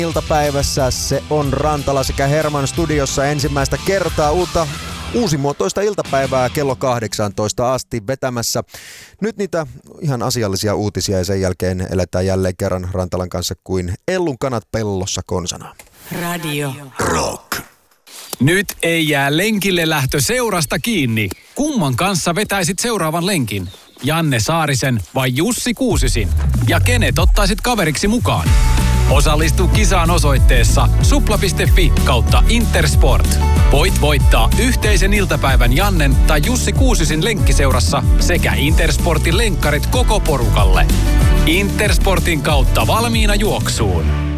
Iltapäivässä se on Rantala sekä Herman studiossa ensimmäistä kertaa uusimuotoista iltapäivää kello 18 asti vetämässä. Nyt niitä ihan asiallisia uutisia ja sen jälkeen eletään jälleen kerran Rantalan kanssa kuin Ellun kanat pellossa konsana. Radio Rock. Nyt ei jää lenkille lähtö seurasta kiinni. Kumman kanssa vetäisit seuraavan lenkin? Janne Saarisen vai Jussi Kuusisin? Ja kenet ottaisit kaveriksi mukaan? Osallistu kisaan osoitteessa supla.fi/Intersport. Voit voittaa yhteisen iltapäivän Jannen tai Jussi Kuusisin lenkkiseurassa sekä Intersportin lenkkarit koko porukalle. Intersportin kautta valmiina juoksuun.